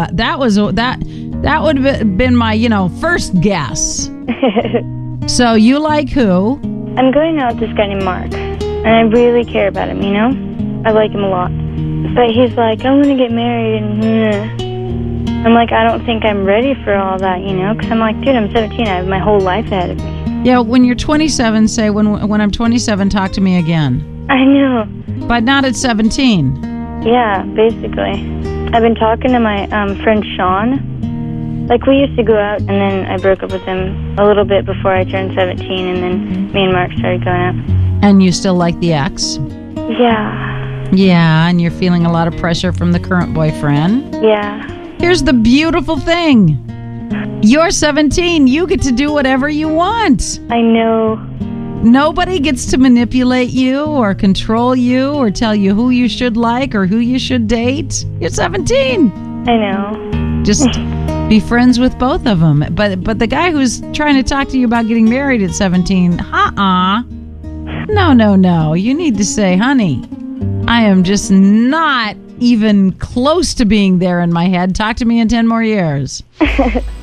that would have been my, first guess. So you like who? I'm going out with this guy named Mark, and I really care about him, I like him a lot. But he's like, I want to get married, and I'm like, I don't think I'm ready for all that, because I'm like, dude, I'm 17, I have my whole life ahead of me. Yeah, when you're 27, say, when I'm 27, talk to me again. I know. But not at 17. Yeah, basically. I've been talking to my friend Sean. Like, we used to go out, and then I broke up with him a little bit before I turned 17, and then me and Mark started going out. And you still like the ex? Yeah. Yeah, and you're feeling a lot of pressure from the current boyfriend? Yeah. Here's the beautiful thing. You're 17. You get to do whatever you want. I know. Nobody gets to manipulate you or control you or tell you who you should like or who you should date. You're 17. I know. Just be friends with both of them. But the guy who's trying to talk to you about getting married at 17, No. You need to say, honey, I am just not even close to being there in my head. Talk to me in 10 more years.